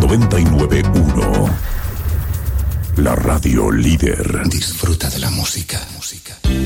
99.1. La radio líder. Disfruta de la música.